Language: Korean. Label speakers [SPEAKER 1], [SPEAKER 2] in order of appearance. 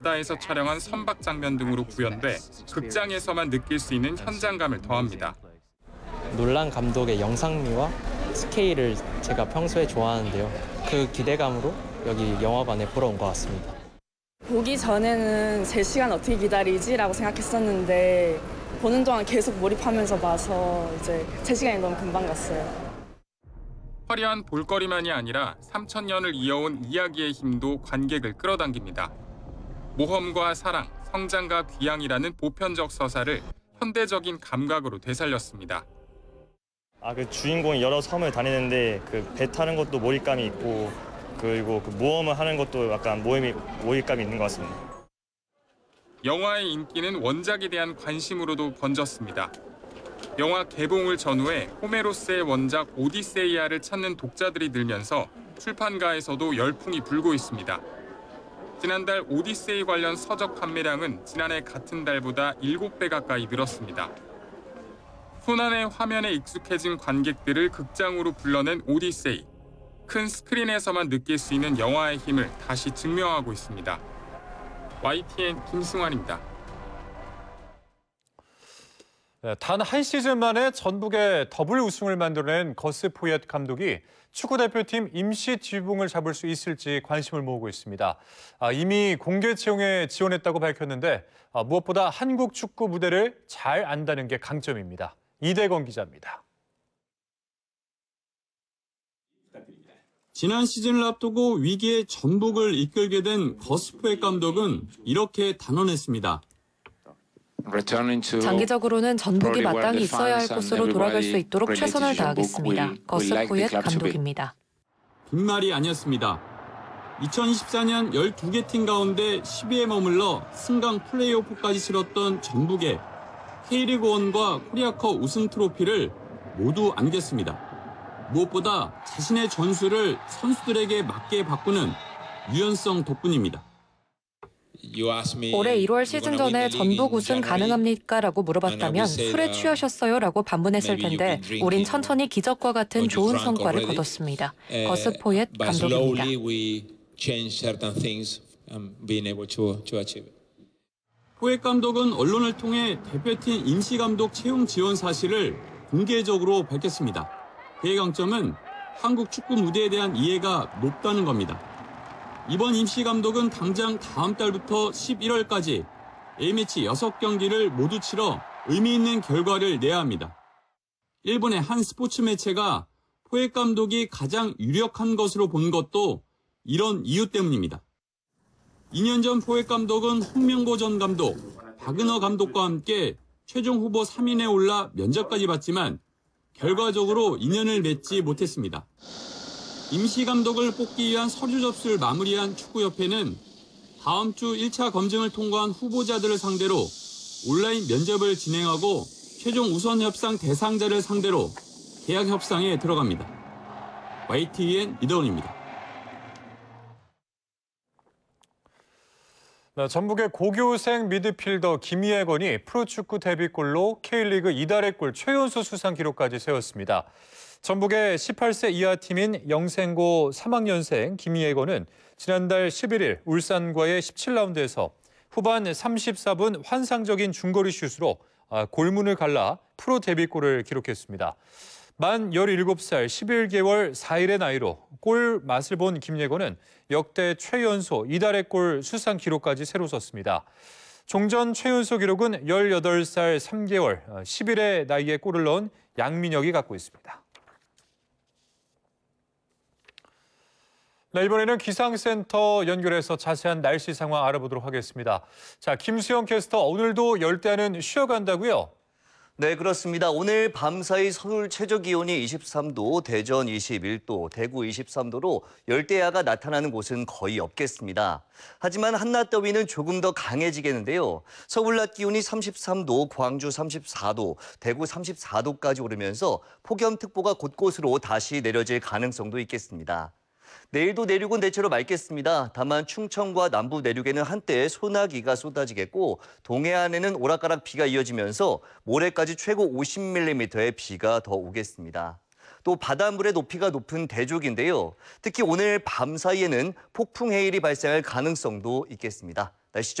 [SPEAKER 1] 바다에서 촬영한 선박 장면 등으로 구현돼 극장에서만 느낄 수 있는 현장감을 더합니다.
[SPEAKER 2] 놀란 감독의 영상미와 스케일을 제가 평소에 좋아하는데요. 그 기대감으로 여기 영화관에 보러 온 것 같습니다.
[SPEAKER 3] 보기 전에는 3시간 어떻게 기다리지라고 생각했었는데 보는 동안 계속 몰입하면서 봐서 이제 3시간이 너무 금방 갔어요.
[SPEAKER 1] 화려한 볼거리만이 아니라 3000년을 이어온 이야기의 힘도 관객을 끌어당깁니다. 모험과 사랑, 성장과 귀향이라는 보편적 서사를 현대적인 감각으로 되살렸습니다.
[SPEAKER 4] 그 주인공이 여러 섬을 다니는데 그 배 타는 것도 몰입감이 있고 그리고 그 모험을 하는 것도 약간 몰입감이 있는 것 같습니다.
[SPEAKER 1] 영화의 인기는 원작에 대한 관심으로도 번졌습니다. 영화 개봉을 전후해 호메로스의 원작 오디세이아를 찾는 독자들이 늘면서 출판가에서도 열풍이 불고 있습니다. 지난달 오디세이 관련 서적 판매량은 지난해 같은 달보다 7배 가까이 늘었습니다. 손안의 화면에 익숙해진 관객들을 극장으로 불러낸 오디세이. 큰 스크린에서만 느낄 수 있는 영화의 힘을 다시 증명하고 있습니다. YTN 김승환입니다.
[SPEAKER 5] 단 한 시즌 만에 전북의 더블 우승을 만들어낸 거스 포옙 감독이 축구대표팀 임시 지붕을 잡을 수 있을지 관심을 모으고 있습니다. 이미 공개 채용에 지원했다고 밝혔는데 무엇보다 한국 축구 무대를 잘 안다는 게 강점입니다. 이대건 기자입니다.
[SPEAKER 6] 지난 시즌을 앞두고 위기의 전북을 이끌게 된 거스 포옙 감독은 이렇게 단언했습니다.
[SPEAKER 7] 장기적으로는 전북이 마땅히 있어야 할 곳으로 돌아갈 수 있도록 최선을 다하겠습니다. 거스 포옙 감독입니다.
[SPEAKER 6] 빈말이 아니었습니다. 2024년 12개 팀 가운데 10위에 머물러 승강 플레이오프까지 치렀던 전북에 K리그1과 코리아컵 우승 트로피를 모두 안겼습니다. 무엇보다 자신의 전술을 선수들에게 맞게 바꾸는 유연성 덕분입니다.
[SPEAKER 7] 올해 1월 시즌 전에 전북 우승 가능합니까? 라고 물어봤다면 술에 취하셨어요? 라고 반문했을 텐데 우린 천천히 기적과 같은 좋은 성과를 거뒀습니다. 거스 포옙 감독입니다.
[SPEAKER 6] 포옙 감독은 언론을 통해 대표팀 임시감독 채용 지원 사실을 공개적으로 밝혔습니다. 그의 강점은 한국 축구 무대에 대한 이해가 높다는 겁니다. 이번 임시감독은 당장 다음 달부터 11월까지 A매치 6경기를 모두 치러 의미 있는 결과를 내야 합니다. 일본의 한 스포츠 매체가 포옙 감독이 가장 유력한 것으로 본 것도 이런 이유 때문입니다. 2년 전 포옙 감독은 홍명보 전 감독, 박은호 감독과 함께 최종 후보 3인에 올라 면접까지 봤지만 결과적으로 인연을 맺지 못했습니다. 임시감독을 뽑기 위한 서류 접수를 마무리한 축구협회는 다음 주 1차 검증을 통과한 후보자들을 상대로 온라인 면접을 진행하고 최종 우선 협상 대상자를 상대로 계약 협상에 들어갑니다. YTN 이대원입니다.
[SPEAKER 5] 전북의 고교생 미드필더 김희애건이 프로축구 데뷔골로 K리그 이달의 골 최연소 수상 기록까지 세웠습니다. 전북의 18세 이하 팀인 영생고 3학년생 김희애건은 지난달 11일 울산과의 17라운드에서 후반 34분 환상적인 중거리 슛으로 골문을 갈라 프로 데뷔골을 기록했습니다. 만 17살 11개월 4일의 나이로 골 맛을 본 김예건은 역대 최연소 이달의 골 수상 기록까지 새로 썼습니다. 종전 최연소 기록은 18살 3개월 10일의 나이에 골을 넣은 양민혁이 갖고 있습니다. 네, 이번에는 기상센터 연결해서 자세한 날씨 상황 알아보도록 하겠습니다. 자, 김수영 캐스터, 오늘도 열대야는 쉬어간다고요?
[SPEAKER 8] 네, 그렇습니다. 오늘 밤사이 서울 최저기온이 23도, 대전 21도, 대구 23도로 열대야가 나타나는 곳은 거의 없겠습니다. 하지만 한낮 더위는 조금 더 강해지겠는데요. 서울 낮 기온이 33도, 광주 34도, 대구 34도까지 오르면서 폭염특보가 곳곳으로 다시 내려질 가능성도 있겠습니다. 내일도 내륙은 대체로 맑겠습니다. 다만 충청과 남부 내륙에는 한때 소나기가 쏟아지겠고 동해안에는 오락가락 비가 이어지면서 모레까지 최고 50mm의 비가 더 오겠습니다. 또 바닷물의 높이가 높은 대륙인데요. 특히 오늘 밤 사이에는 폭풍 해일이 발생할 가능성도 있겠습니다. 날씨